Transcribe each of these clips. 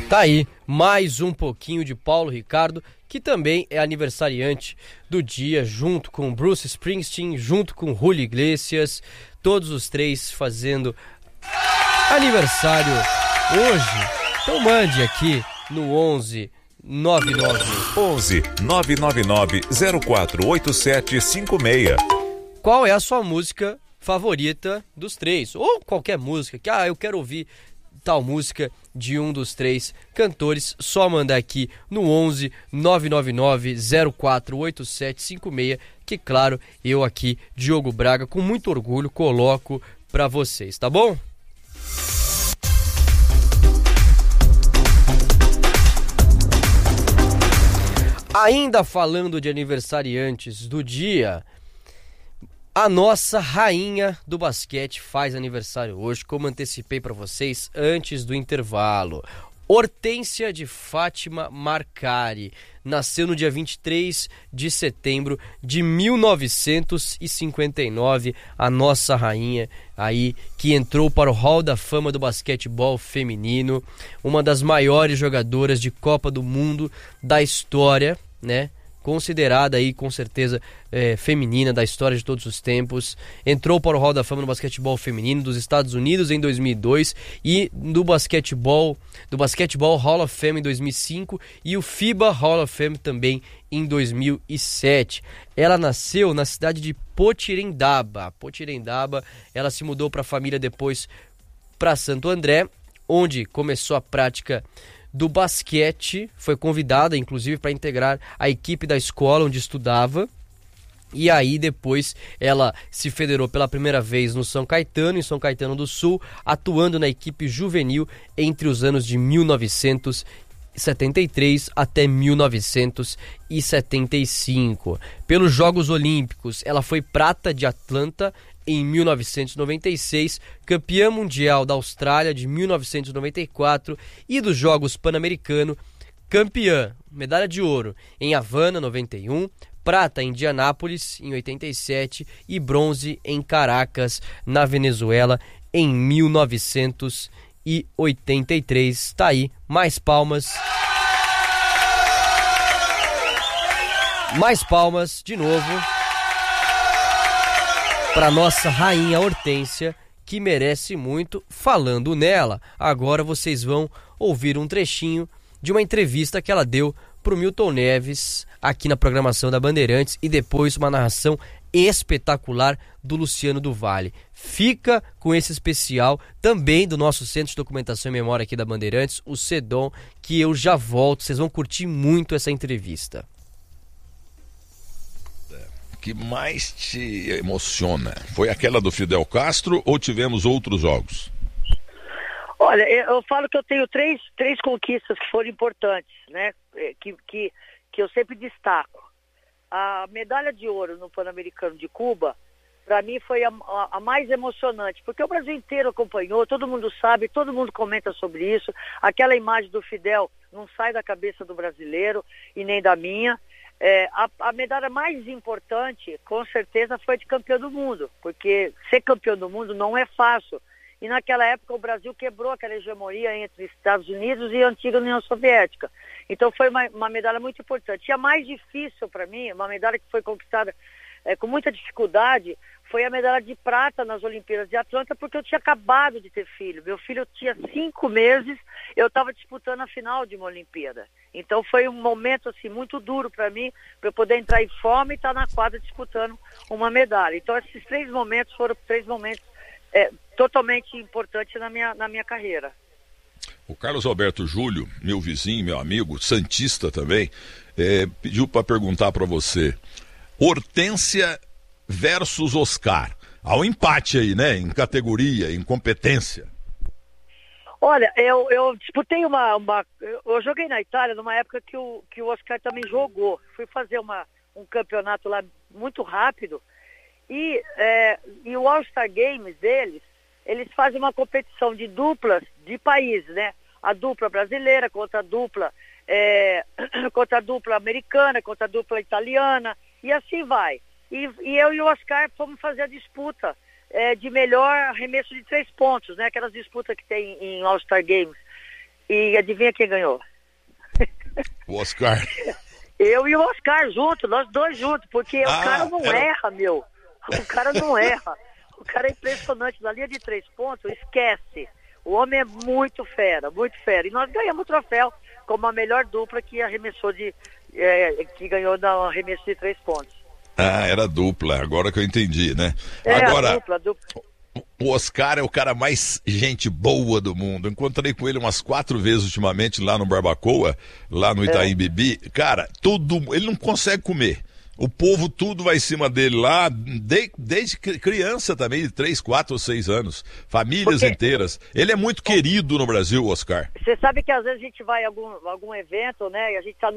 Tá aí, mais um pouquinho de Paulo Ricardo, que também é aniversariante do dia, junto com Bruce Springsteen, junto com Julio Iglesias, todos os três fazendo aniversário hoje. Então mande aqui no 11 999 048756. Qual é a sua música favorita dos três? Ou qualquer música que eu quero ouvir tal música de um dos três cantores, só mandar aqui no 11 999 048756, que claro, eu aqui, Diogo Braga, com muito orgulho coloco pra vocês, tá bom? Ainda falando de aniversariantes do dia, a nossa rainha do basquete faz aniversário hoje, como antecipei para vocês antes do intervalo. Hortência de Fátima Marcari nasceu no dia 23 de setembro de 1959, a nossa rainha aí que entrou para o Hall da Fama do basquetebol feminino, uma das maiores jogadoras de Copa do Mundo da história, né? Considerada aí com certeza feminina da história de todos os tempos. Entrou para o Hall da Fama no basquetebol feminino dos Estados Unidos em 2002 e do basquetebol Hall of Fame em 2005 e o FIBA Hall of Fame também em 2007. Ela nasceu na cidade de Potirendaba. Ela se mudou para a família depois para Santo André, onde começou a prática do basquete, foi convidada inclusive para integrar a equipe da escola onde estudava, e aí depois ela se federou pela primeira vez no São Caetano, em São Caetano do Sul, atuando na equipe juvenil entre os anos de 1973 até 1975. Pelos Jogos Olímpicos, ela foi prata de Atlanta em 1996, campeã mundial da Austrália de 1994 e dos Jogos Pan-Americanos, campeã, medalha de ouro em Havana, 91, prata em Indianápolis, em 87 e bronze em Caracas, na Venezuela, em 1983. Tá aí, mais palmas. Mais palmas, de novo, para nossa rainha Hortência, que merece muito. Falando nela, agora vocês vão ouvir um trechinho de uma entrevista que ela deu pro Milton Neves aqui na programação da Bandeirantes e depois uma narração espetacular do Luciano do Vale. Fica com esse especial também do nosso Centro de Documentação e Memória aqui da Bandeirantes, o CEDOM, que eu já volto. Vocês vão curtir muito essa entrevista. Que mais te emociona? Foi aquela do Fidel Castro ou tivemos outros jogos? Olha, eu falo que eu tenho três conquistas que foram importantes, né? Que eu sempre destaco. A medalha de ouro no Pan-Americano de Cuba, para mim foi a mais emocionante, porque o Brasil inteiro acompanhou, todo mundo sabe, todo mundo comenta sobre isso. Aquela imagem do Fidel não sai da cabeça do brasileiro e nem da minha. A medalha mais importante, com certeza, foi de campeão do mundo, porque ser campeão do mundo não é fácil. E naquela época o Brasil quebrou aquela hegemonia entre Estados Unidos e a antiga União Soviética. Então foi uma medalha muito importante. E a mais difícil para mim, uma medalha que foi conquistada com muita dificuldade, foi a medalha de prata nas Olimpíadas de Atlanta, porque eu tinha acabado de ter filho. Meu filho tinha 5 meses, eu estava disputando a final de uma Olimpíada. Então foi um momento assim, muito duro para mim, para eu poder entrar em forma e estar na quadra disputando uma medalha. Então esses 3 momentos foram 3 momentos totalmente importantes na minha carreira. O Carlos Alberto Júlio, meu vizinho, meu amigo, santista também, pediu para perguntar para você, Hortência versus Oscar, há um empate aí, né, em categoria, em competência. Olha, eu disputei eu joguei na Itália numa época que o Oscar também jogou. Fui fazer um campeonato lá muito rápido e o All-Star Games eles fazem uma competição de duplas de países, né? A dupla brasileira contra a dupla americana, contra a dupla italiana e assim vai. E eu e o Oscar fomos fazer a disputa de melhor arremesso de 3 pontos, né? Aquelas disputas que tem em All-Star Games. E adivinha quem ganhou? O Oscar. Eu e o Oscar juntos, nós dois juntos, porque o cara não erra, meu. O cara não erra. O cara é impressionante. Na linha de 3 pontos, esquece. O homem é muito fera, muito fera. E nós ganhamos o troféu como a melhor dupla que arremessou que ganhou na arremesso de 3 pontos. Era dupla, agora que eu entendi, né? Agora, a dupla. O Oscar é o cara mais gente boa do mundo. Eu encontrei com ele umas 4 vezes ultimamente lá no Barbacoa, lá no Itaim Bibi. Cara, ele não consegue comer. O povo tudo vai em cima dele lá, desde criança também, de 3, 4 ou 6 anos. Famílias inteiras. Ele é muito querido no Brasil, Oscar. Você sabe que às vezes a gente vai em algum evento, né? E a gente tá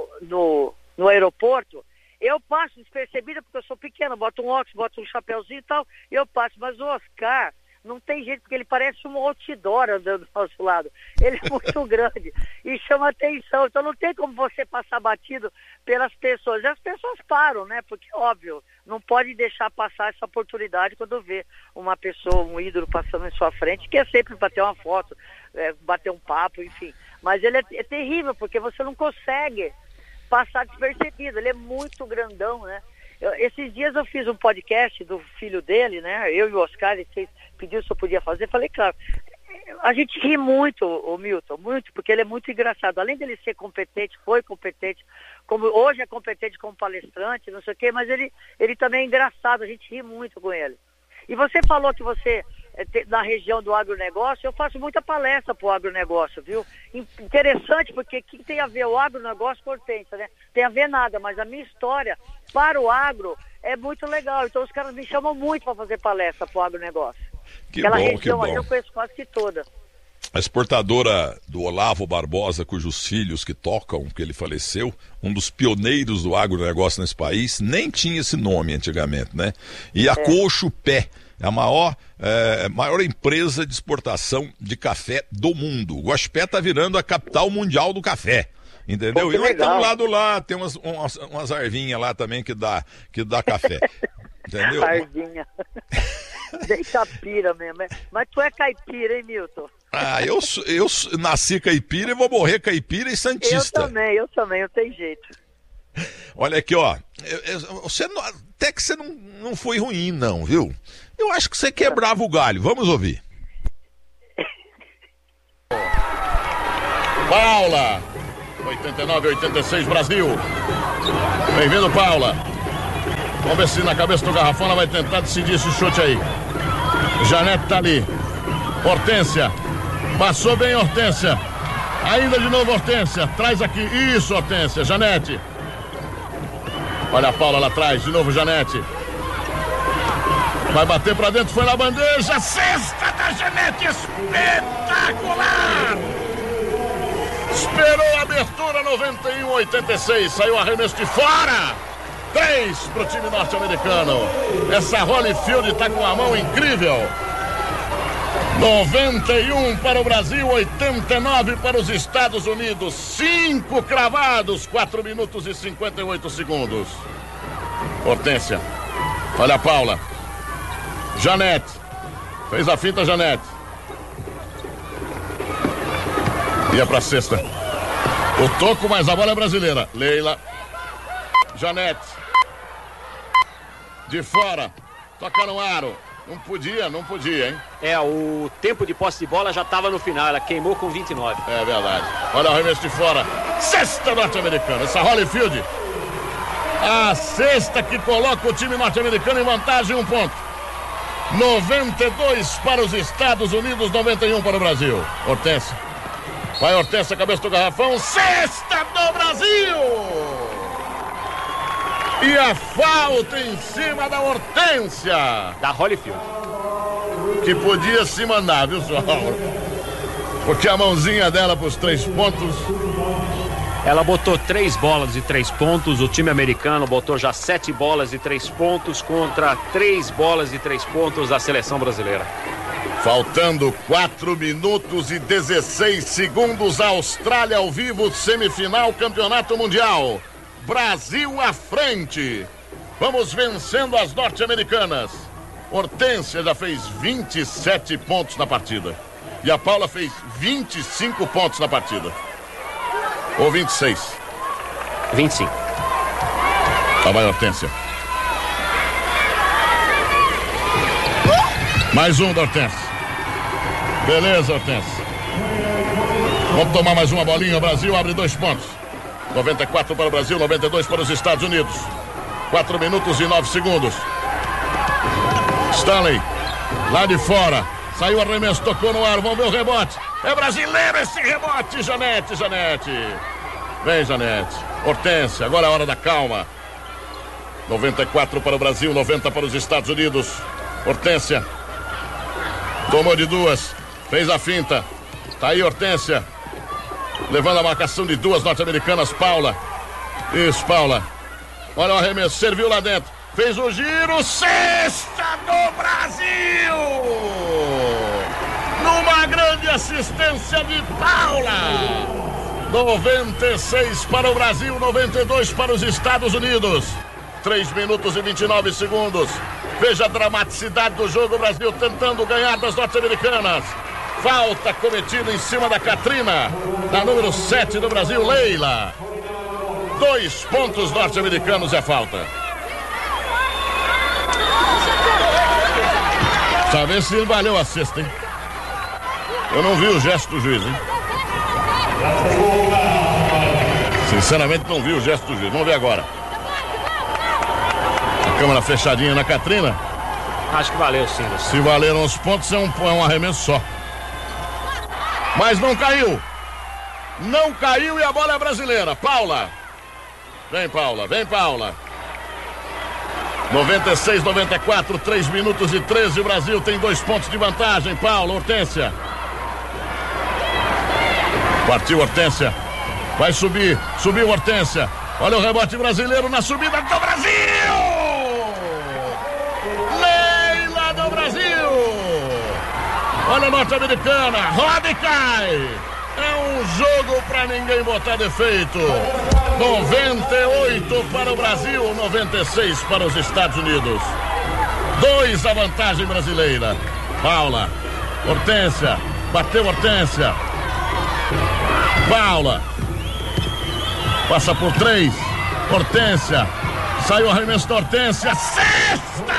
no aeroporto. Eu passo despercebida porque eu sou pequena, boto um óculos, boto um chapéuzinho e tal, e eu passo. Mas o Oscar não tem jeito, porque ele parece um outdoor andando do nosso lado. Ele é muito grande e chama atenção. Então não tem como você passar batido pelas pessoas. E as pessoas param, né? Porque, óbvio, não pode deixar passar essa oportunidade quando vê uma pessoa, um ídolo passando em sua frente, que é sempre bater uma foto, bater um papo, enfim. Mas ele é terrível, porque você não consegue passar despercebido. Ele é muito grandão, né? Esses dias eu fiz um podcast do filho dele, né? Eu e o Oscar, ele pediu se eu podia fazer. Falei, claro. A gente ri muito, o Milton, muito, porque ele é muito engraçado. Além dele ser competente, foi competente, como hoje é competente como palestrante, não sei o quê, mas ele também é engraçado, a gente ri muito com ele. E você falou que você, na região do agronegócio, eu faço muita palestra para o agronegócio, viu? Interessante, porque o que tem a ver o agronegócio com a hortência, né? Tem a ver nada, mas a minha história para o agro é muito legal. Então os caras me chamam muito para fazer palestra para o agronegócio. Aquela região ali eu conheço quase que toda. A exportadora do Olavo Barbosa, cujos filhos que tocam, que ele faleceu, um dos pioneiros do agronegócio nesse país, nem tinha esse nome antigamente, né? E a Cochupé é a maior empresa de exportação de café do mundo. O Guaxupé está virando a capital mundial do café. Entendeu? Pô, e nós estamos lá do lado, tem umas arvinhas lá também que dá café. Entendeu? Arvinha. Bem caipira mesmo. Mas tu é caipira, hein, Milton? Eu nasci caipira e vou morrer caipira e santista. Eu também, não tem jeito. Olha aqui, ó. Até que você não foi ruim, não, viu? Eu acho que você quebrava o galho. Vamos ouvir. Paula, 89-86 Brasil. Bem-vindo, Paula. Vamos ver se na cabeça do garrafão ela vai tentar decidir esse chute aí. Janete tá ali. Hortência. Passou bem, Hortência. Ainda de novo, Hortência. Traz aqui. Isso, Hortência. Janete. Olha a Paula lá atrás. De novo, Janete. Vai bater pra dentro. Foi na bandeja. Cesta da Janete. Espetacular. Esperou a abertura 91-86. Saiu arremesso de fora. 3 pro time norte-americano. Essa Holyfield tá com a mão incrível. 91 para o Brasil, 89 para os Estados Unidos. 5 cravados, 4 minutos e 58 segundos. Hortência. Olha a Paula. Janete. Fez a finta, Janete. Ia pra cesta. O toco, mas a bola é brasileira. Leila. Janete. De fora. Toca no aro. Não podia, hein? O tempo de posse de bola já estava no final. Ela queimou com 29. É verdade. Olha o arremesso de fora. Cesta norte-americana. Essa Holyfield. A cesta que coloca o time norte-americano em vantagem, 1 ponto. 92 para os Estados Unidos, 91 para o Brasil. Hortência. Vai Hortência, cabeça do garrafão. Cesta do Brasil! E a falta em cima da Hortência. Da Holyfield. Que podia se mandar, viu, só? Porque a mãozinha dela para os 3 pontos. Ela botou 3 bolas de 3 pontos. O time americano botou já 7 bolas de 3 pontos contra 3 bolas de 3 pontos da seleção brasileira. Faltando 4 minutos e 16 segundos. Austrália ao vivo, semifinal, campeonato mundial. Brasil à frente. Vamos vencendo as norte-americanas. Hortência já fez 27 pontos na partida. E a Paula fez 25 pontos na partida. Ou 26? 25. Lá vai a Hortência. Mais um da Hortência. Beleza, Hortência. Vamos tomar mais uma bolinha. O Brasil abre 2 pontos. 94 para o Brasil, 92 para os Estados Unidos. 4 minutos e 9 segundos. Stanley, lá de fora. Saiu o arremesso, tocou no ar. Vamos ver o rebote. É brasileiro esse rebote, Janete. Vem, Janete. Hortência, agora é a hora da calma. 94 para o Brasil, 90 para os Estados Unidos. Hortência. Tomou de 2. Fez a finta. Tá aí Hortência. Levando a marcação de 2 norte-americanas. Paula. Isso, Paula. Olha o arremesso. Serviu lá dentro. Fez o giro. Cesta do Brasil. Numa grande assistência de Paula. 96 para o Brasil, 92 para os Estados Unidos. 3 minutos e 29 segundos. Veja a dramaticidade do jogo. O Brasil tentando ganhar das norte-americanas. Falta cometida em cima da Katrina, da número 7 do Brasil, Leila. 2 pontos norte-americanos é falta. Saber se valeu a cesta, hein? Eu não vi o gesto do juiz, hein? Sinceramente não vi o gesto do juiz. Vamos ver agora. A câmera fechadinha na Katrina. Acho que valeu sim. Se valeram os pontos, é um arremesso só. Mas não caiu. Não caiu e a bola é brasileira. Paula. Vem, Paula. 96, 94, 3 minutos e 13. O Brasil tem 2 pontos de vantagem. Paula, Hortência. Partiu Hortência. Vai subir. Subiu Hortência. Olha o rebote brasileiro na subida do Brasil. Leila do Brasil. Olha a norte-americana. Roda e cai. É um jogo pra ninguém botar defeito. 98 para o Brasil, 96 para os Estados Unidos. 2 a vantagem brasileira. Paula. Hortência. Bateu Hortência. Paula. Passa por 3. Hortência. Saiu o arremesso da Hortência. Cesta!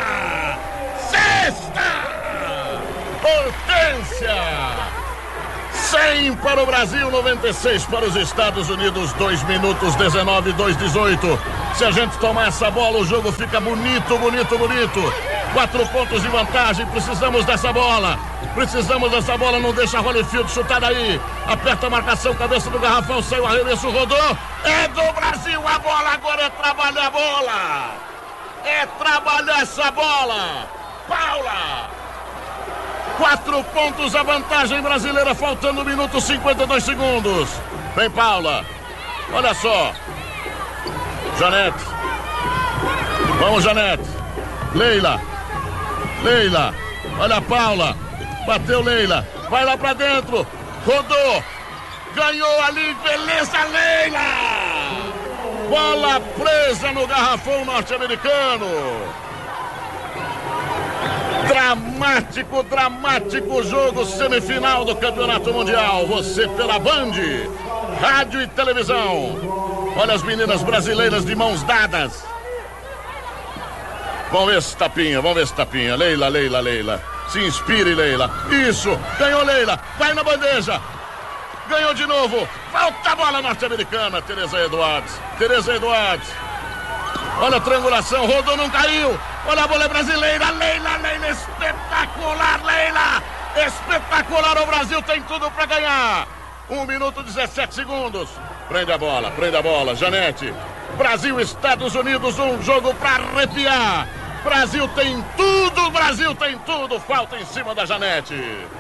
Hortência! 100 para o Brasil, 96 para os Estados Unidos. 2 minutos, 19, 2:18. Se a gente tomar essa bola, o jogo fica bonito. 4 pontos de vantagem. Precisamos dessa bola. Não deixa Holyfield chutar daí. Aperta a marcação, cabeça do garrafão. Saiu o arremesso, rodou. É do Brasil a bola. Agora é trabalhar a bola. É trabalhar essa bola. Paula. 4 pontos a vantagem brasileira, faltando 1 minuto e 52 segundos. Vem Paula. Olha só. Janete. Vamos, Janete. Leila. Olha a Paula. Bateu Leila. Vai lá pra dentro. Rodou. Ganhou ali. Beleza, Leila. Bola presa no garrafão norte-americano. Dramático jogo, semifinal do Campeonato Mundial. Você pela Band, rádio e televisão. Olha as meninas brasileiras de mãos dadas. Vamos ver esse tapinha. Leila. Se inspire, Leila. Isso, ganhou Leila. Vai na bandeja. Ganhou de novo. Falta a bola norte-americana. Tereza Eduardes. Olha a triangulação, rodou, não caiu. Olha a bola brasileira, Leila, espetacular, Leila. Espetacular, o Brasil tem tudo para ganhar. 1 minuto e 17 segundos. Prende a bola, Janete. Brasil, Estados Unidos, um jogo para arrepiar. Brasil tem tudo. Falta em cima da Janete.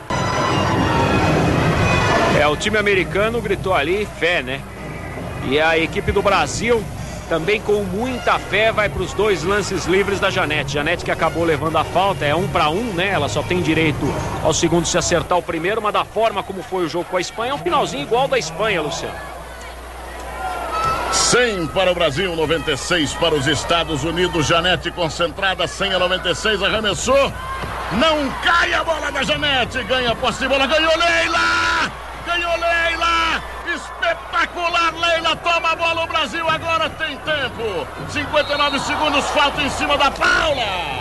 O time americano gritou ali, fé, né? E a equipe do Brasil também com muita fé vai para os 2 lances livres da Janete. Janete que acabou levando a falta, é 1 para 1, né? Ela só tem direito ao segundo se acertar o primeiro, mas da forma como foi o jogo com a Espanha, é um finalzinho igual da Espanha, Luciano. 100 para o Brasil, 96 para os Estados Unidos. Janete concentrada, 100 a 96, arremessou. Não cai a bola da Janete. Ganha a posse de bola. Ganhou Leila. Ganhou Leila. Espetacular, Leila. Toma a bola. O Brasil agora tem tempo. 59 segundos. Falta em cima da Paula.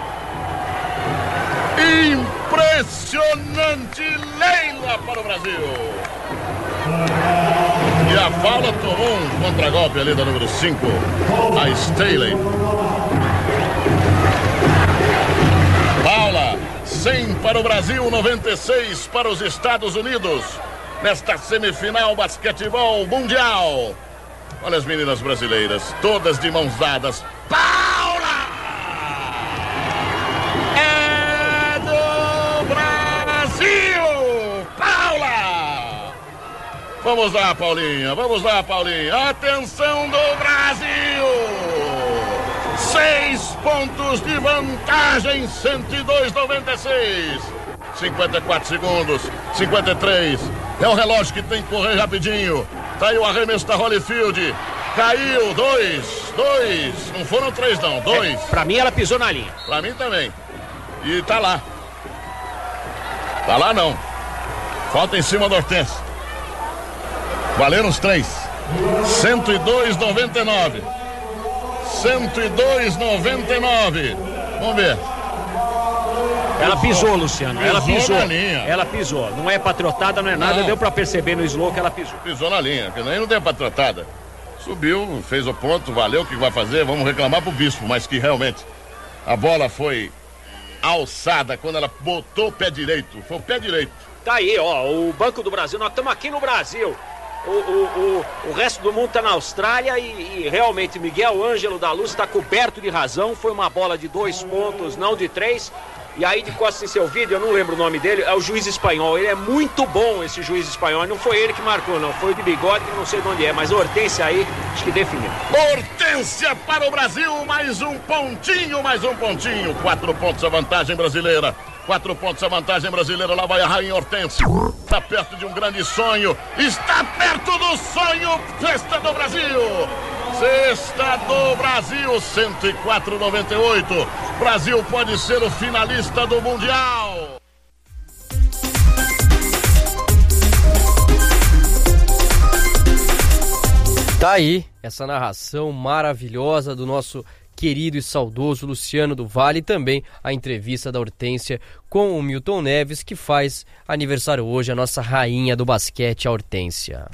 Impressionante, Leila para o Brasil. E a Paula tomou um contragolpe ali da número 5, a Staley. Paula, 100 para o Brasil, 96 para os Estados Unidos. Nesta semifinal basquetebol mundial. Olha as meninas brasileiras, todas de mãos dadas. Paula! É do Brasil! Paula! Vamos lá, Paulinha, vamos lá, Paulinha. Atenção do Brasil! 6 pontos de vantagem, 102,96. 54 segundos, 53. É o relógio que tem que correr rapidinho. Tá aí o arremesso da Holyfield. Caiu, 2. Não foram 3 não, 2. Pra mim ela pisou na linha. Pra mim também. E tá lá. Tá lá não. Falta em cima do Hortência. Valeram os 3. 102,99. 102,99. Vamos ver. Ela pisou, Luciano. Ela pisou. Na linha. Ela pisou. Não é patriotada, não é nada. Não. Deu pra perceber no slow que ela pisou. Pisou na linha, porque nem não deu patriotada. Subiu, fez o ponto, valeu, o que vai fazer? Vamos reclamar pro Bispo, mas que realmente a bola foi alçada quando ela botou o pé direito. Foi o pé direito. Tá aí, ó, o Banco do Brasil. Nós estamos aqui no Brasil. O resto do mundo tá na Austrália e realmente Miguel Ângelo da Luz está coberto de razão. Foi uma bola de 2 pontos, não de 3. E aí de costas em seu vídeo, eu não lembro o nome dele, é o juiz espanhol. Ele é muito bom, esse juiz espanhol. Não foi ele que marcou, não. Foi o de bigode, que não sei de onde é. Mas a Hortência aí, acho que definiu. Hortência para o Brasil, mais um pontinho. 4 pontos a vantagem brasileira. 4 pontos a vantagem brasileira. Lá vai a rainha Hortência. Está perto de um grande sonho. Está perto do sonho. Cesta do Brasil. Cesta do Brasil, 104,98. Brasil pode ser o finalista do Mundial. Tá aí essa narração maravilhosa do nosso querido e saudoso Luciano do Vale, e também a entrevista da Hortência com o Milton Neves, que faz aniversário hoje, a nossa rainha do basquete, a Hortência.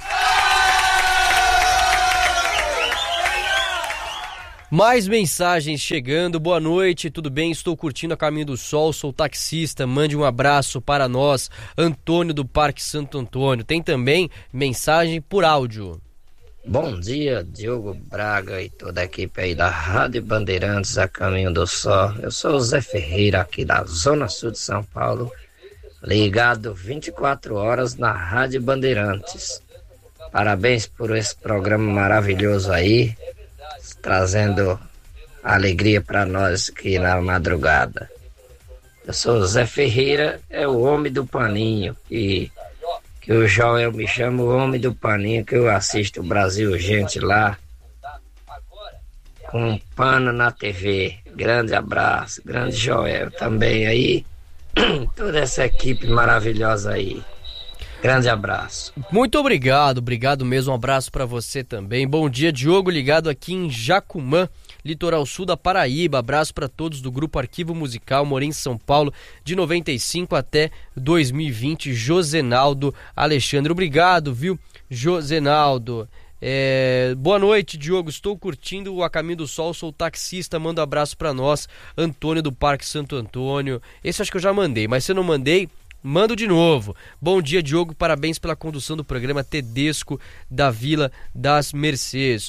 Mais mensagens chegando. Boa noite, tudo bem? Estou curtindo a Caminho do Sol, sou taxista, mande um abraço para nós, Antônio do Parque Santo Antônio. Tem também mensagem por áudio. Bom dia, Diogo Braga e toda a equipe aí da Rádio Bandeirantes a Caminho do Sol. Eu sou o Zé Ferreira aqui da Zona Sul de São Paulo, ligado 24 horas na Rádio Bandeirantes. Parabéns por esse programa maravilhoso aí, trazendo alegria para nós aqui na madrugada. Eu sou o Zé Ferreira, é o homem do paninho, que o Joel me chama o homem do paninho, que eu assisto o Brasil Gente lá, com um pano na TV. Grande abraço, grande Joel também aí, toda essa equipe maravilhosa aí. Grande abraço. Muito obrigado mesmo, um abraço para você também. Bom dia, Diogo, ligado aqui em Jacumã, litoral sul da Paraíba. Abraço para todos do Grupo Arquivo Musical, morei em São Paulo de 95 até 2020, Josenaldo Alexandre. Obrigado, viu, Josenaldo. Boa noite, Diogo, estou curtindo o A Caminho do Sol, sou taxista, manda um abraço para nós, Antônio do Parque Santo Antônio. Esse acho que eu já mandei, mas se eu não mandei, mando de novo. Bom dia, Diogo, parabéns pela condução do programa Tedesco da Vila das Mercês.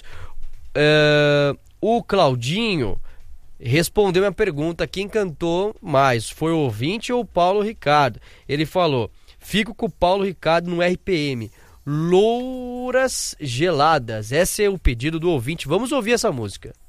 O Claudinho respondeu minha pergunta, quem cantou mais, foi o ouvinte ou o Paulo Ricardo? Ele falou, fico com o Paulo Ricardo no RPM, Louras Geladas. Esse é o pedido do ouvinte, vamos ouvir essa música.